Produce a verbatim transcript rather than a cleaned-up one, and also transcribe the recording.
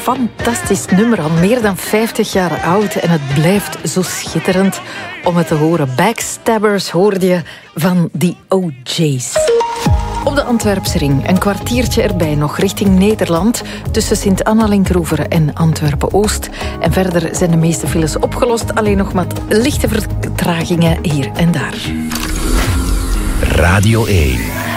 fantastisch nummer, al meer dan vijftig jaar oud. En het blijft zo schitterend om het te horen. Backstabbers hoorde je van The O J's. Op de Antwerpse ring, een kwartiertje erbij nog richting Nederland, tussen Sint-Anna-Linkroeveren en Antwerpen-Oost. En verder zijn de meeste files opgelost, alleen nog met lichte vertragingen hier en daar. Radio één.